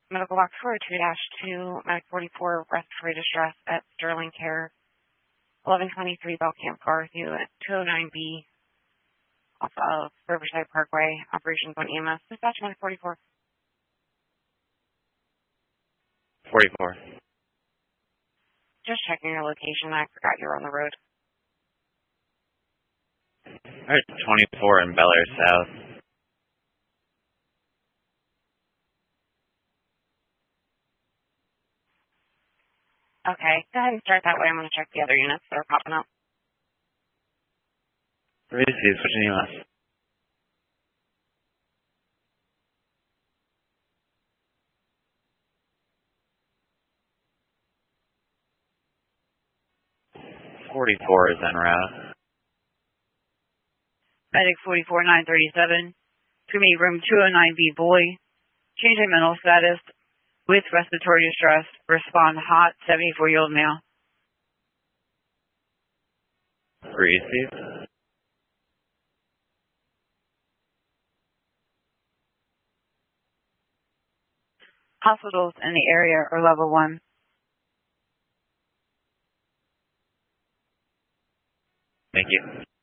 Medical box 42-2, Medic 44, respiratory distress at Sterling Care, 1123 Bell Camp Garth, Unit 209B, off of Riverside Parkway, Operations on EMS. Dispatch Medic 44. 44. Just checking your location. I forgot you were on the road. Alright, 24 in Bel Air South. Okay, go ahead and start that way. I'm going to check the other units that are popping up. Reese's, switching EMS. .44 is en route. Medic 44, 937. To me, room 209B, boy. Change in mental status with respiratory distress. Respond hot, 74-year-old male. Reese's. Hospitals in the area are level 1. Thank you.